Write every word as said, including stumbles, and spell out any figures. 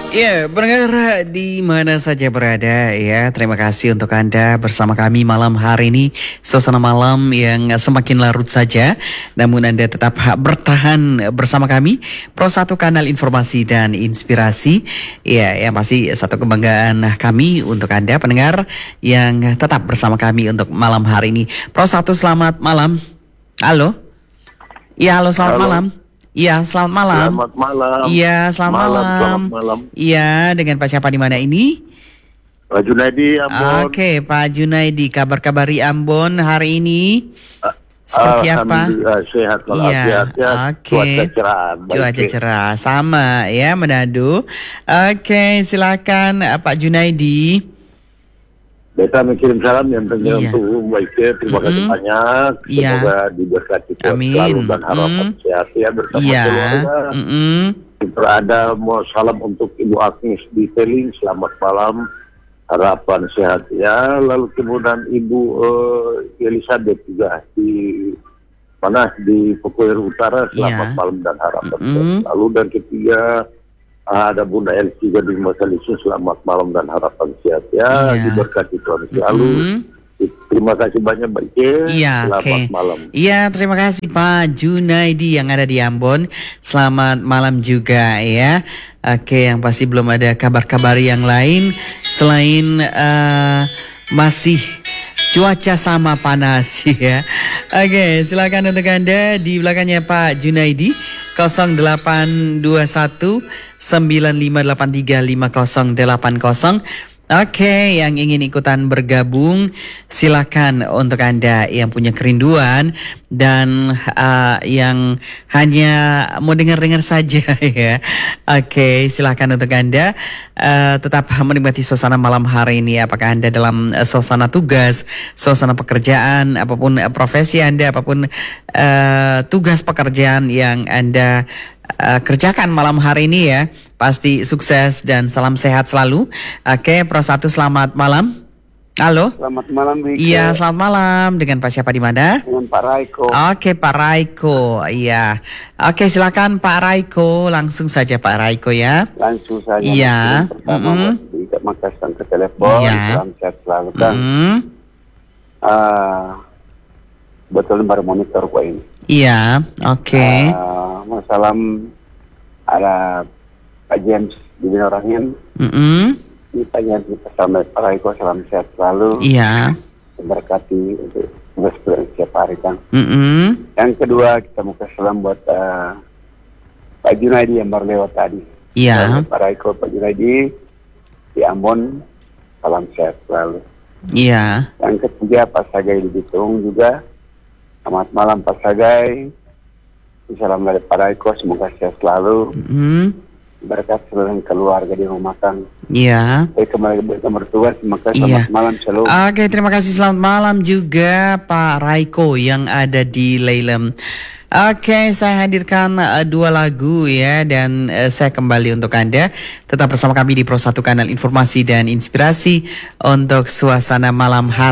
Ya, pendengar di mana saja berada ya, terima kasih untuk Anda bersama kami malam hari ini. Suasana malam yang semakin larut saja, namun Anda tetap bertahan bersama kami. Pro satu kanal informasi dan inspirasi. Ya, yang pasti satu kebanggaan kami untuk Anda pendengar yang tetap bersama kami untuk malam hari ini. Pro satu selamat malam. Halo. Ya, halo selamat halo. malam. Iya, selamat malam. Selamat malam. Iya, selamat malam. malam. Selamat malam. Iya, dengan Pak siapa di mana ini? Pak Junaidi, Ambon. Oke, Pak Junaidi, kabar-kabari Ambon hari ini seperti apa? Sehat walafiat. Iya, oke. Cuaca cerah. Cuaca cerah, sama ya Manado. Oke, silakan Pak Junaidi. Beta mengirim salam yang tentunya Iya. untuk baiknya. Terima Mm-mm. kasih banyak. Iya. Semoga diberkati Tuhan Amin. selalu dan harapan Mm. sehat ya bersama Iya. keluarga. Mm-mm. Kita ada mau salam untuk Ibu Agnes di Teling. Selamat malam. Harapan sehat ya. Lalu kemudian Ibu uh, Elizabeth juga di mana di Pokoir Utara. Selamat Iya. malam dan harapan Mm-mm. sehat. Lalu dan ketiga ada Bunda Elsie juga di Masalisu. Selamat malam dan harapan sehat ya. Iya. Diberkati Tuhan selalu. Mm-mm. Terima kasih banyak Mbak Ike. Iya, Selamat oke. malam. Iya, terima kasih Pak Junaidi yang ada di Ambon. Selamat malam juga ya. Oke, yang pasti belum ada kabar-kabar yang lain selain uh, masih cuaca sama panas ya. Oke, silakan untuk Anda di belakangnya Pak Junaidi nol delapan dua satu sembilan lima delapan tiga lima nol delapan nol. Oke, yang ingin ikutan bergabung silakan untuk Anda yang punya kerinduan dan uh, yang hanya mau dengar-dengar saja ya. Oke, silakan untuk Anda uh, tetap menikmati suasana malam hari ini. Apakah Anda dalam uh, suasana tugas, suasana pekerjaan, apapun uh, profesi Anda, apapun uh, tugas pekerjaan yang Anda Uh, kerjakan malam hari ini ya. Pasti sukses dan salam sehat selalu. Oke, Pro satu selamat malam. Halo. Selamat malam Ike. Iya, selamat malam. Dengan Pak siapa di mana? Dengan Pak Raiko. Oke, Pak Raiko. Iya. Oke, silakan Pak Raiko. Langsung saja Pak Raiko ya. Langsung saja. Iya. Pertama Mm-mm. di Makassar ke telepon. Iya. Salam sehat selalu kan. Mm. Uh, betul baru monitor gua ini. Iya, oke. Uh, mau salam ada Pak James di Binorangin. Mm-mm. Ini Pak James bersama Pak Raiko, salam sehat selalu. Iya. Berkati untuk tugas setiap hari kan. Mm-mm. Yang kedua kita mau kasih salam buat uh, Pak Junaidi yang baru lewat tadi. Iya. Pak Raiko, Pak Junaidi di Ambon, salam sehat selalu. Iya. Yang ketiga Pak Sagai di Bitung juga. Selamat malam Pak Sagai. Salam dari Pak Raiko, semoga sehat selalu. Mm-mm. Berkat seluruh keluarga di rumah makan. Iya. Saya kembali bertugas, terima kasih. Iya. Selamat malam, shalom. Oke, terima kasih. Selamat malam juga Pak Raiko yang ada di Leilem. Oke, saya hadirkan uh, dua lagu ya dan uh, saya kembali untuk Anda. Tetap bersama kami di Pro satu Kanal Informasi dan Inspirasi untuk suasana malam hari.